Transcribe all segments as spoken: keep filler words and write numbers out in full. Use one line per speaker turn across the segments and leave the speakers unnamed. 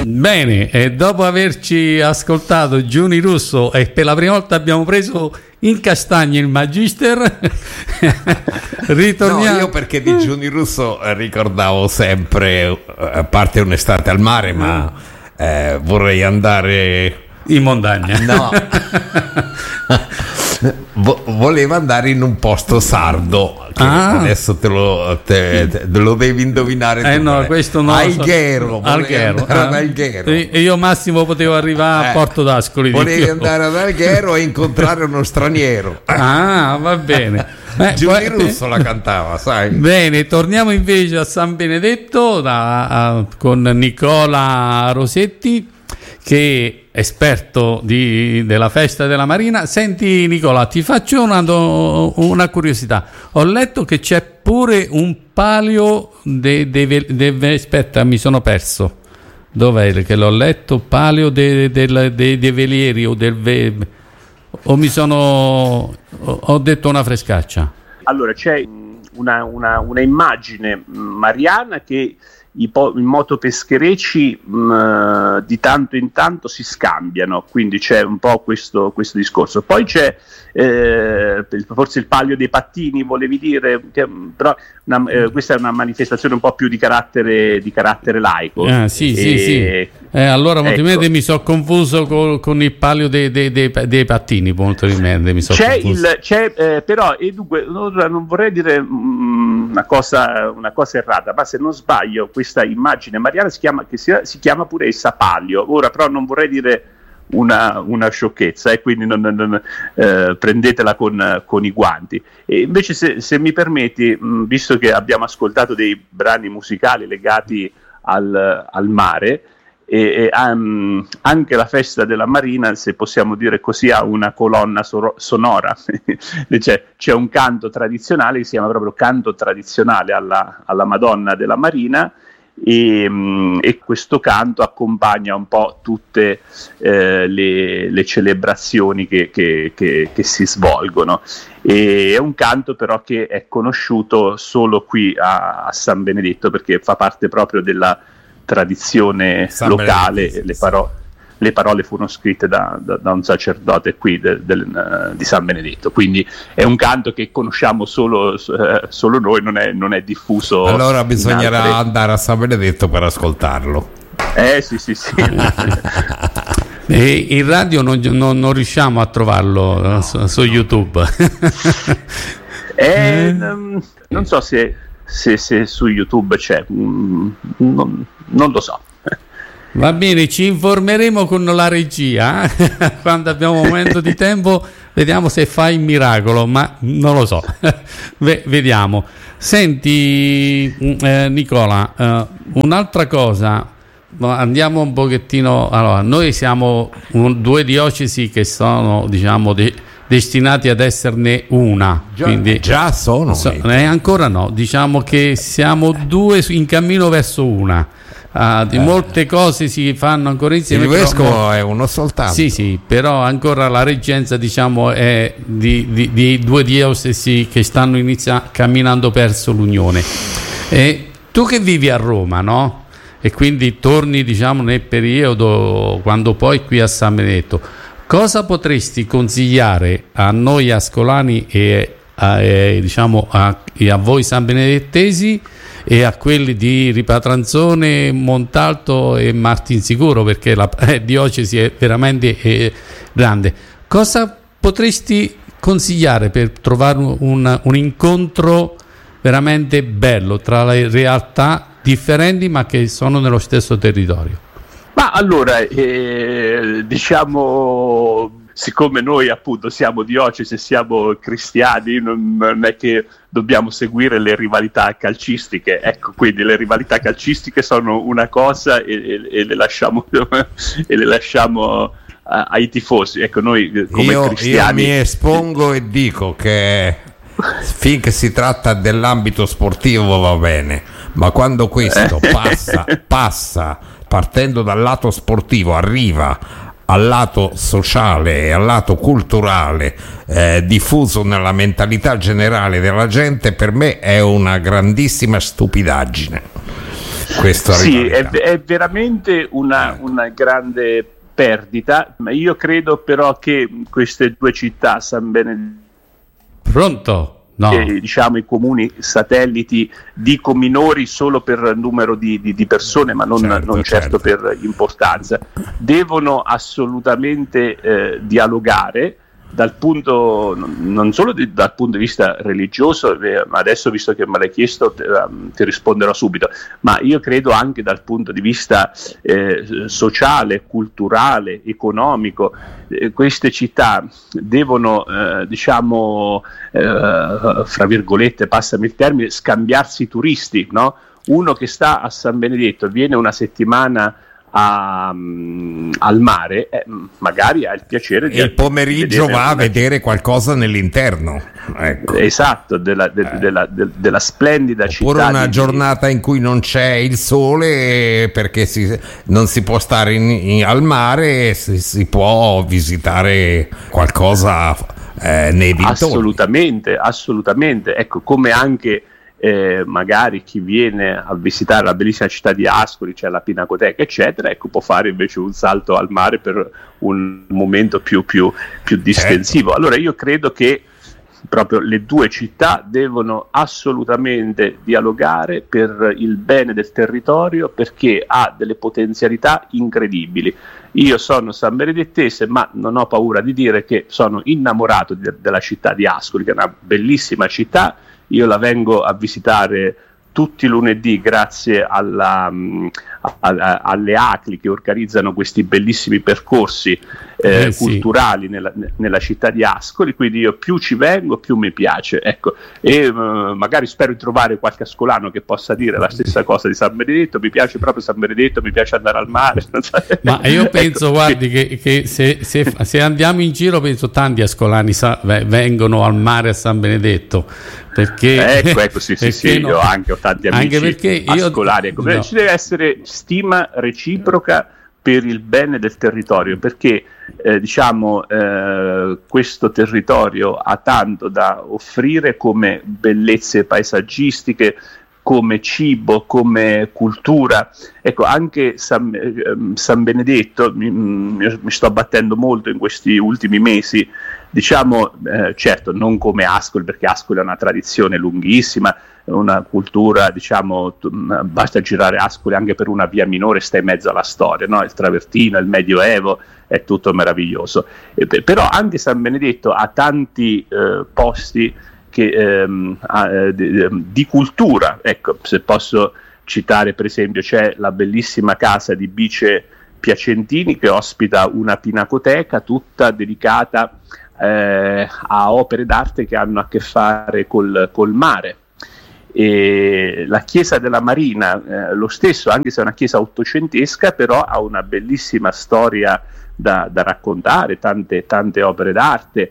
Bene, e dopo averci ascoltato Giuni Russo e per la prima volta abbiamo preso in castagna il Magister, ritorniamo.
No, io perché di Giuni Russo ricordavo sempre, a parte un'estate al mare, ma eh, vorrei andare
in montagna.
No. Vo- voleva andare in un posto sardo che ah. adesso te lo, te, te, te lo devi indovinare
eh
tu,
no, questo no,
Alghero,
Alghero.
Ah. ad Alghero
e io Massimo potevo arrivare eh. a Porto d'Ascoli,
volevi andare ad Alghero e incontrare uno straniero.
Ah, va bene.
Eh, Giuni Russo la cantava, sai.
Bene, torniamo invece a San Benedetto da, a, con Nicola Rosetti, che è esperto di, della festa della Marina. Senti Nicola, ti faccio una, una curiosità. Ho letto che c'è pure un palio de, de, de, de, aspetta, mi sono perso. Dov'è che l'ho letto? Palio dei de, de, de, de velieri o del ve, o mi sono ho detto una frescaccia?
Allora c'è una, una, una immagine mariana che i, po- i motopescherecci mh, di tanto in tanto si scambiano, quindi c'è un po' questo, questo discorso. Poi c'è eh, forse il palio dei pattini, volevi dire, che, però una, eh, questa è una manifestazione un po' più di carattere, di carattere laico.
Ah, sì, e, sì, sì. Eh, allora ecco. mi sono confuso con, con il palio dei, dei, dei, dei pattini, molto mi sono
c'è il, c'è eh, però e dunque non, non vorrei dire mm, una cosa una cosa errata, ma se non sbaglio questa immagine mariana si chiama, che si, si chiama pure essa palio. Ora però non vorrei dire una, una sciocchezza e eh, quindi non, non, eh, prendetela con, con i guanti. E invece se, se mi permetti, mh, visto che abbiamo ascoltato dei brani musicali legati al, al mare, e, e um, anche la festa della Marina, se possiamo dire così, ha una colonna so- sonora c'è, c'è un canto tradizionale che si chiama proprio canto tradizionale alla, alla Madonna della Marina, e, um, e questo canto accompagna un po' tutte eh, le, le celebrazioni che, che, che, che si svolgono, e è un canto però che è conosciuto solo qui a, a San Benedetto, perché fa parte proprio della tradizione San locale. Benedetto, le, paro- le parole furono scritte da, da, da un sacerdote qui de, de, uh, di San Benedetto, quindi è un canto che conosciamo solo, uh, solo noi, non è, non è diffuso.
Allora bisognerà
altre...
andare a San Benedetto per ascoltarlo.
Eh sì sì sì.
E in radio non, non, non riusciamo a trovarlo no, su, su YouTube.
eh, non, non so se Se, se su YouTube c'è, mm, non, non lo so.
Va bene, ci informeremo con la regia quando abbiamo un momento di tempo, vediamo se fa il miracolo, ma non lo so. Vediamo. Senti eh, Nicola, eh, un'altra cosa, andiamo un pochettino. Allora, noi siamo un, due diocesi che sono, diciamo, di destinati ad esserne una,
già,
quindi
già sono
so, eh, ancora no, diciamo che siamo due in cammino verso una. Uh, di eh. molte cose si fanno ancora insieme.
Il vescovo però, è uno soltanto.
Sì, sì, però ancora la reggenza, diciamo, è di, di, di due diocesi che stanno inizia- camminando verso l'unione. E tu che vivi a Roma, no? E quindi torni, diciamo, nel periodo quando poi qui a San Benedetto. Cosa potresti consigliare a noi ascolani e a, e, diciamo a, e a voi sanbenedettesi e a quelli di Ripatranzone, Montalto e Martinsicuro, perché la eh, diocesi è veramente eh, grande? Cosa potresti consigliare per trovare un, un incontro veramente bello tra le realtà differenti ma che sono nello stesso territorio?
Ma allora, eh, diciamo, siccome noi appunto siamo diocesi, siamo cristiani, non, non è che dobbiamo seguire le rivalità calcistiche, ecco, quindi le rivalità calcistiche sono una cosa e, e, e le lasciamo, e le lasciamo a, ai tifosi, ecco, noi come
io,
cristiani...
Io mi espongo e dico che finché si tratta dell'ambito sportivo va bene, ma quando questo passa, passa partendo dal lato sportivo, arriva al lato sociale e al lato culturale eh, diffuso nella mentalità generale della gente, per me è una grandissima stupidaggine. Questo
sì, è, è veramente una, una grande perdita, ma io credo però che queste due città, San Benedetto,
pronto? No.
E, diciamo i comuni satelliti, dico minori solo per numero di, di, di persone, ma non certo, non certo, certo per importanza, devono assolutamente eh, dialogare dal punto non solo di, dal punto di vista religioso, eh, ma adesso visto che me l'hai chiesto te, um, ti risponderò subito, ma io credo anche dal punto di vista eh, sociale, culturale, economico. Eh, queste città devono eh, diciamo eh, fra virgolette, passami il termine, scambiarsi turisti, no? Uno che sta a San Benedetto viene una settimana A, um, al mare, eh, magari ha il piacere di
e il pomeriggio di va a vedere qualcosa nell'interno, ecco.
Esatto, della, de, eh. della, de, della splendida città.
Oppure una
di...
giornata in cui non c'è il sole perché si, non si può stare in, in, al mare, si, si può visitare qualcosa eh, nei dintorni.
Assolutamente, assolutamente, ecco, come anche Eh, magari chi viene a visitare la bellissima città di Ascoli, c'è cioè la Pinacoteca eccetera, ecco, può fare invece un salto al mare per un momento più, più, più distensivo. Certo. Allora io credo che proprio le due città devono assolutamente dialogare per il bene del territorio, perché ha delle potenzialità incredibili. Io sono sanbenedettese, ma non ho paura di dire che sono innamorato di, della città di Ascoli, che è una bellissima città. Io la vengo a visitare tutti i lunedì grazie alla, um, a, a, alle A C L I che organizzano questi bellissimi percorsi eh, eh, culturali sì. nella, nella città di Ascoli, quindi io più ci vengo più mi piace, ecco. E uh, magari spero di trovare qualche ascolano che possa dire la stessa cosa di San Benedetto, mi piace proprio San Benedetto, mi piace andare al mare.
Ma io penso, ecco, guardi, che, che se, se, se andiamo in giro penso tanti ascolani sa, vengono al mare a San Benedetto, perché
ecco, ecco sì, sì, sì, no, io anche ho tanti amici
anche perché io,
ascolari, ecco, no. Ci deve essere stima reciproca per il bene del territorio, perché eh, diciamo eh, questo territorio ha tanto da offrire come bellezze paesaggistiche, come cibo, come cultura. Ecco, anche San, eh, San Benedetto, mi, mi sto battendo molto in questi ultimi mesi, diciamo, eh, certo non come Ascoli, perché Ascoli ha una tradizione lunghissima, una cultura, diciamo, basta girare Ascoli anche per una via minore, stai in mezzo alla storia, no? Il travertino, il medioevo, è tutto meraviglioso. E, però anche San Benedetto ha tanti eh, posti che, ehm, ha, eh, di, di cultura, ecco, se posso citare per esempio c'è la bellissima casa di Bice Piacentini che ospita una pinacoteca tutta dedicata eh, a opere d'arte che hanno a che fare col, col mare. E la chiesa della Marina, eh, lo stesso, anche se è una chiesa ottocentesca, però ha una bellissima storia da, da raccontare, tante, tante opere d'arte,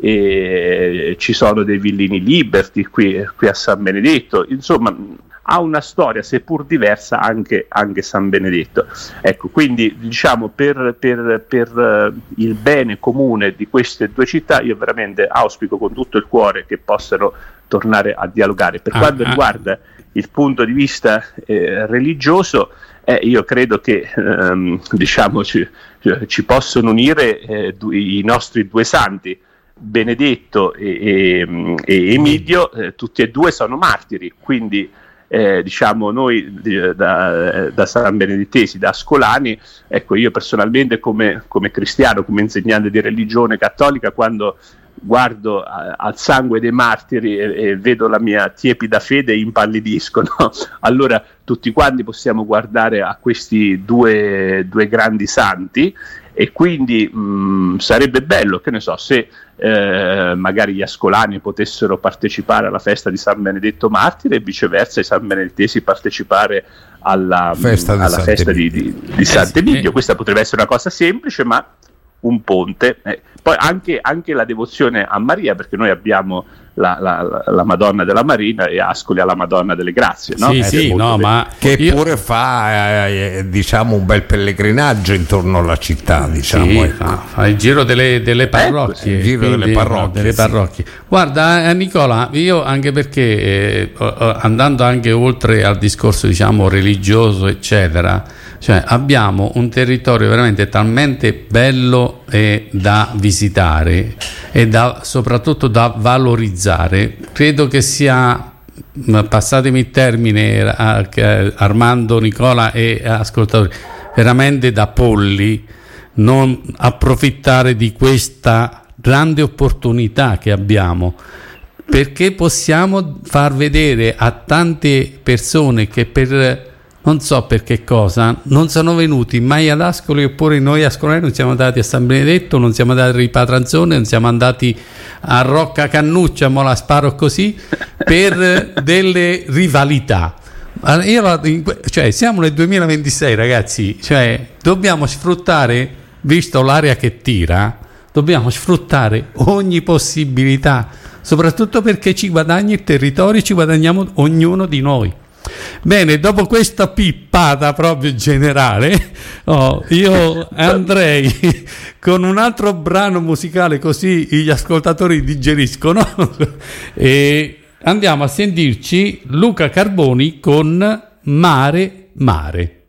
e ci sono dei villini Liberty qui, qui a San Benedetto, insomma ha una storia seppur diversa anche, anche San Benedetto. Ecco, quindi diciamo per, per, per uh, il bene comune di queste due città io veramente auspico con tutto il cuore che possano tornare a dialogare. Per ah, quanto ah. riguarda il punto di vista eh, religioso, eh, io credo che ehm, diciamo ci, ci possono unire eh, du- i nostri due santi, Benedetto e, e, e Emilio, eh, tutti e due sono martiri, quindi eh, diciamo noi eh, da, da San Benedettesi, da Ascolani, ecco, io personalmente come, come cristiano, come insegnante di religione cattolica, quando guardo a, al sangue dei martiri e, e vedo la mia tiepida fede e impallidisco, no? Allora tutti quanti possiamo guardare a questi due, due grandi santi, e quindi mh, sarebbe bello, che ne so, se eh, magari gli ascolani potessero partecipare alla festa di San Benedetto Martire e viceversa i San Benedettesi partecipare alla festa di, alla festa di, di, di Sant'Emilio. Questa potrebbe essere una cosa semplice, ma un ponte. Eh, poi anche, anche la devozione a Maria, perché noi abbiamo la, la, la Madonna della Marina e Ascoli alla Madonna delle Grazie, no?
Sì,
Eh,
sì, no, ma
che
io-
pure fa eh, diciamo un bel pellegrinaggio intorno alla città, diciamo,
sì,
ecco.
fa, fa il giro delle, delle parrocchie,
il giro
quindi,
delle parrocchie,
no, delle
sì.
parrocchie. Guarda, eh, Nicola, io anche perché eh, eh, andando anche oltre al discorso, diciamo, religioso, eccetera, cioè abbiamo un territorio veramente talmente bello e da visitare e da, soprattutto da valorizzare. Credo che sia, passatemi il termine, Armando, Nicola e ascoltatori, veramente da polli non approfittare di questa grande opportunità che abbiamo, perché possiamo far vedere a tante persone che per non so per che cosa non sono venuti mai ad Ascoli, oppure noi ascolari non siamo andati a San Benedetto, non siamo andati a Ripatranzone, non siamo andati a Rocca Cannuccia, mo la sparo così, per delle rivalità. Io la, cioè, siamo nel duemilaventisei, ragazzi, cioè dobbiamo sfruttare, visto l'aria che tira, dobbiamo sfruttare ogni possibilità, soprattutto perché ci guadagna il territorio, ci guadagniamo ognuno di noi. Bene, dopo questa pippata proprio generale, oh, io andrei con un altro brano musicale, così gli ascoltatori digeriscono, e andiamo a sentirci Luca Carboni con Mare Mare.